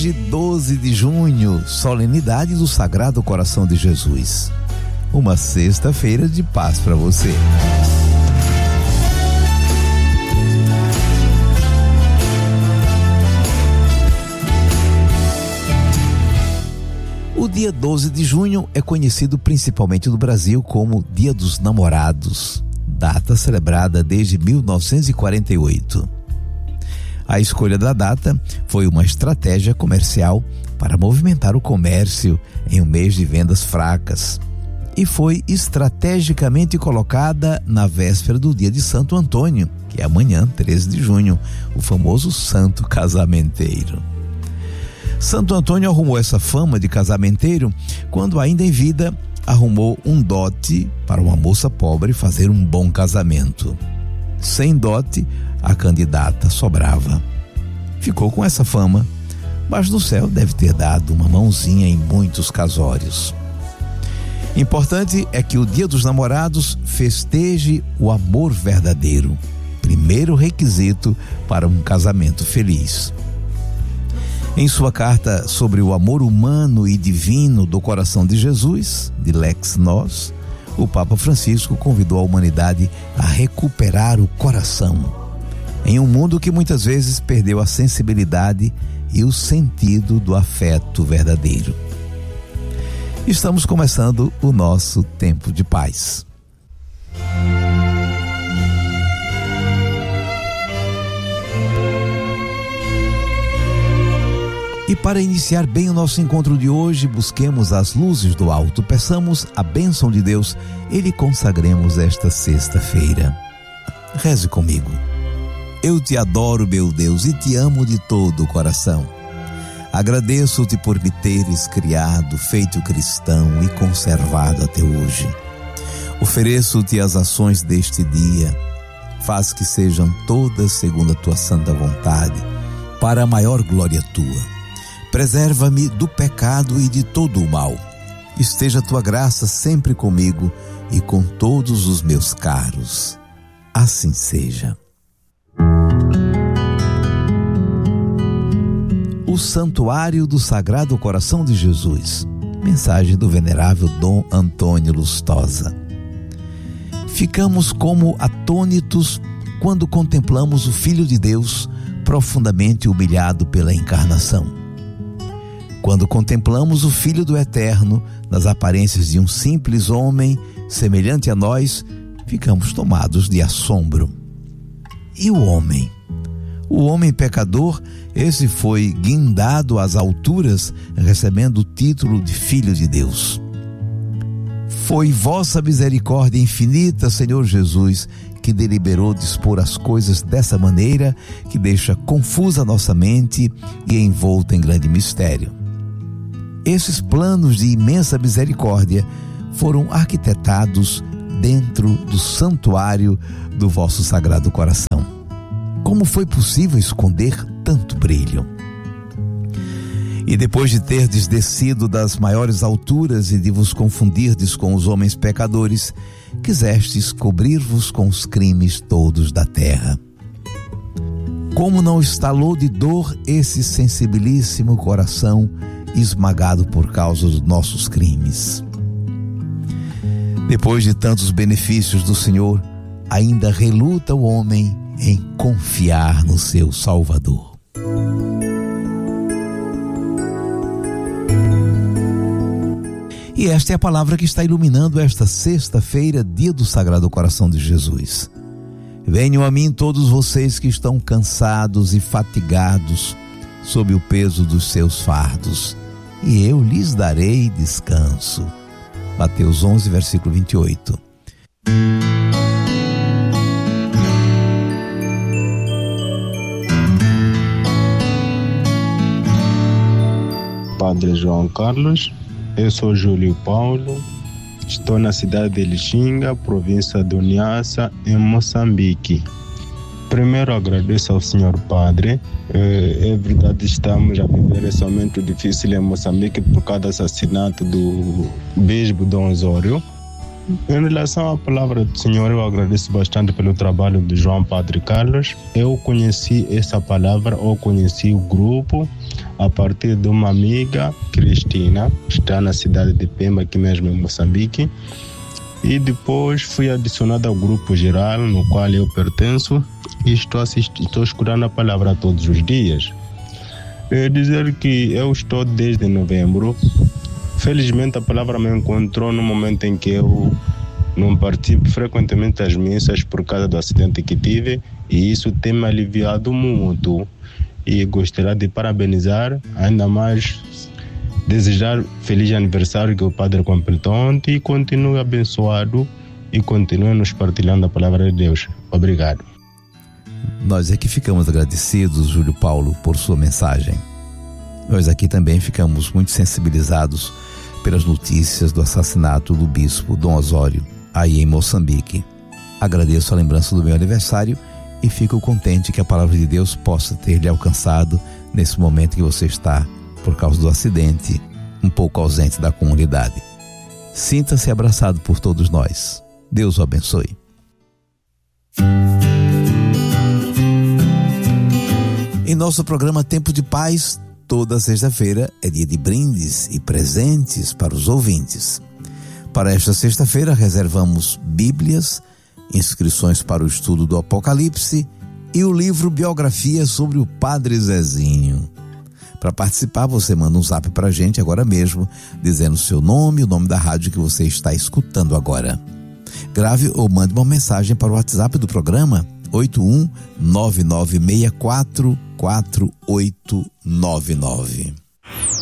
hoje, 12 de junho, solenidade do Sagrado Coração de Jesus. Uma sexta-feira de paz para você. O dia 12 de junho é conhecido principalmente no Brasil como Dia dos Namorados, data celebrada desde 1948. A escolha da data foi uma estratégia comercial para movimentar o comércio em um mês de vendas fracas e foi estrategicamente colocada na véspera do dia de Santo Antônio, que é amanhã, 13 de junho, o famoso Santo Casamenteiro. Santo Antônio arrumou essa fama de casamenteiro quando, ainda em vida, arrumou um dote para uma moça pobre fazer um bom casamento. Sem dote, a candidata sobrava. Ficou com essa fama, mas no céu deve ter dado uma mãozinha em muitos casórios. Importante é que o Dia dos Namorados festeje o amor verdadeiro, primeiro requisito para um casamento feliz. Em sua carta sobre o amor humano e divino do coração de Jesus, de Lex Nós, o Papa Francisco convidou a humanidade a recuperar o coração, em um mundo que muitas vezes perdeu a sensibilidade e o sentido do afeto verdadeiro. Estamos começando o nosso tempo de paz. E para iniciar bem o nosso encontro de hoje, busquemos as luzes do alto, peçamos a bênção de Deus e lhe consagremos esta sexta-feira. Reze comigo. Eu te adoro, meu Deus, e te amo de todo o coração. Agradeço-te por me teres criado, feito cristão e conservado até hoje. Ofereço-te as ações deste dia. Faz que sejam todas segundo a tua santa vontade, para a maior glória tua. Preserva-me do pecado e de todo o mal. Esteja a tua graça sempre comigo e com todos os meus caros. Assim seja. O Santuário do Sagrado Coração de Jesus. Mensagem do venerável Dom Antônio Lustosa. Ficamos como atônitos quando contemplamos o Filho de Deus profundamente humilhado pela encarnação. Quando contemplamos o Filho do Eterno nas aparências de um simples homem semelhante a nós, ficamos tomados de assombro. E o homem? O homem pecador, esse foi guindado às alturas, recebendo o título de Filho de Deus. Foi vossa misericórdia infinita, Senhor Jesus, que deliberou dispor as coisas dessa maneira, que deixa confusa a nossa mente e envolta em grande mistério. Esses planos de imensa misericórdia foram arquitetados dentro do santuário do vosso Sagrado Coração. Como foi possível esconder tanto brilho? E depois de terdes descido das maiores alturas e de vos confundirdes com os homens pecadores, quisestes cobrir-vos com os crimes todos da terra. Como não estalou de dor esse sensibilíssimo coração esmagado por causa dos nossos crimes? Depois de tantos benefícios do Senhor, ainda reluta o homem em confiar no seu Salvador. E esta é a palavra que está iluminando esta sexta-feira, dia do Sagrado Coração de Jesus. Venham a mim todos vocês que estão cansados e fatigados sob o peso dos seus fardos, e eu lhes darei descanso. Mateus 11, versículo 28. Padre João Carlos, eu sou Júlio Paulo, estou na cidade de Lixinga, província do Niassa, em Moçambique. Primeiro agradeço ao Senhor Padre. É verdade, estamos a viver esse momento difícil em Moçambique por causa do assassinato do Bispo Dom Osório. Em relação à palavra do Senhor, eu agradeço bastante pelo trabalho de João Padre Carlos. Eu conheci essa palavra, ou conheci o grupo a partir de uma amiga, Cristina, que está na cidade de Pemba, aqui mesmo em Moçambique. E depois fui adicionado ao grupo geral, no qual eu pertenço, e estou escutando a palavra todos os dias. Dizer que eu estou desde novembro. Felizmente a palavra me encontrou no momento em que eu não participo frequentemente das missas por causa do acidente que tive, e isso tem me aliviado muito. E gostaria de parabenizar, ainda mais desejar feliz aniversário que o Padre completou ontem, e continue abençoado e continue nos partilhando a palavra de Deus. Obrigado. Nós aqui ficamos agradecidos, Júlio Paulo, por sua mensagem. Nós aqui também ficamos muito sensibilizados pelas notícias do assassinato do bispo Dom Osório, aí em Moçambique. Agradeço a lembrança do meu aniversário e fico contente que a palavra de Deus possa ter lhe alcançado nesse momento que você está, por causa do acidente, um pouco ausente da comunidade. Sinta-se abraçado por todos nós. Deus o abençoe. Em nosso programa Tempo de Paz, toda sexta-feira é dia de brindes e presentes para os ouvintes. Para esta sexta-feira, reservamos Bíblias, inscrições para o estudo do Apocalipse e o livro Biografia sobre o Padre Zezinho. Para participar, você manda um zap para a gente agora mesmo, dizendo o seu nome e o nome da rádio que você está escutando agora. Grave ou mande uma mensagem para o WhatsApp do programa 8199644899.